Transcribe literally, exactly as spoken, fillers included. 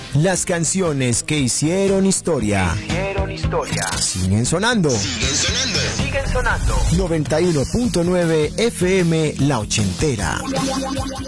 Las canciones que hicieron historia. Hicieron historia. Siguen sonando. Siguen sonando. Siguen sonando. noventa y uno punto nueve F M La Ochentera.